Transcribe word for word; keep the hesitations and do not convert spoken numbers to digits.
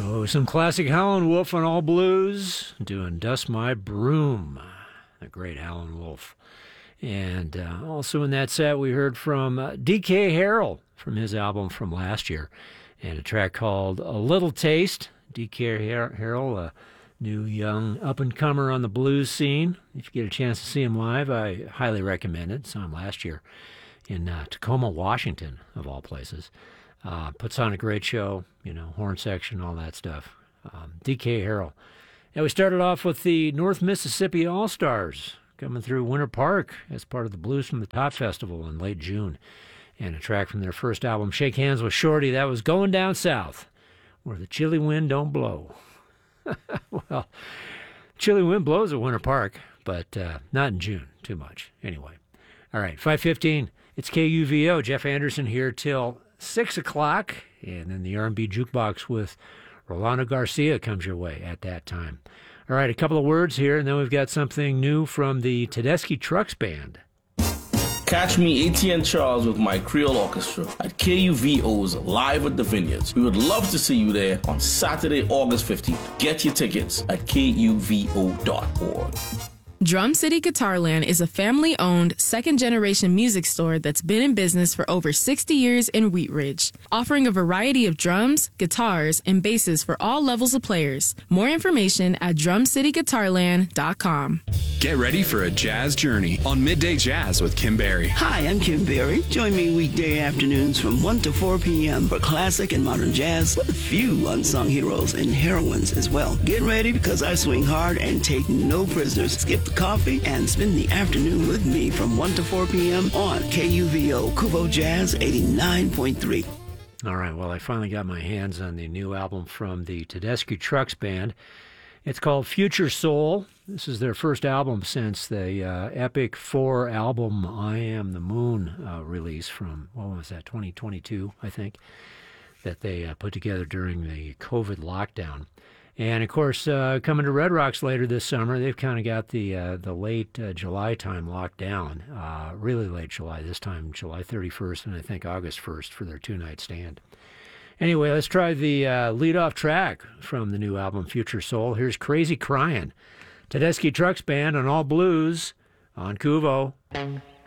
Oh, some classic Howlin' Wolf on All Blues, doing Dust My Broom, the great Howlin' Wolf. And uh, also in that set, we heard from uh, D K Harrell from his album from last year, and a track called A Little Taste. D K Har- Harrell, a new young up-and-comer on the blues scene. If you get a chance to see him live, I highly recommend it. Saw him last year in uh, Tacoma, Washington, of all places. Uh, puts on a great show, you know, horn section, all that stuff. Um, D K Harrell. And we started off with the North Mississippi All-Stars coming through Winter Park as part of the Blues from the Top Festival in late June. And a track from their first album, Shake Hands with Shorty, that was Going Down South, where the chilly wind don't blow. Well, chilly wind blows at Winter Park, but uh, not in June too much. Anyway. All right, five fifteen, it's K U V O. Jeff Anderson here till six o'clock, and then the R and B Jukebox with Rolando Garcia comes your way at that time. All right, a couple of words here, and then we've got something new from the Tedeschi Trucks Band. Catch me, A T N Charles, with my Creole Orchestra at K U V O's Live at the Vineyards. We would love to see you there on Saturday, August fifteenth. Get your tickets at K U V O dot org. Drum City Guitarland is a family-owned, second-generation music store that's been in business for over sixty years in Wheat Ridge, offering a variety of drums, guitars, and basses for all levels of players. More information at drum city guitarland dot com. Get ready for a jazz journey on Midday Jazz with Kim Berry. Hi, I'm Kim Berry. Join me weekday afternoons from one to four p.m. for classic and modern jazz with a few unsung heroes and heroines as well. Get ready because I swing hard and take no prisoners. Skip the coffee and spend the afternoon with me from one to four p.m. on K U V O Kuvo Jazz eighty-nine point three. All right, well, I finally got my hands on the new album from the Tedeschi Trucks Band. It's called Future Soul. This is their first album since the uh, Epic four album I Am the Moon uh, release from, what was that, twenty twenty-two, I think, that they uh, put together during the COVID lockdown. And, of course, uh, coming to Red Rocks later this summer, they've kind of got the uh, the late uh, July time locked down, uh, really late July, this time July thirty-first and I think August first for their two-night stand. Anyway, let's try the uh, lead-off track from the new album, Future Soul. Here's Crazy Cryin', Tedeschi Trucks Band on All Blues on Kuvo.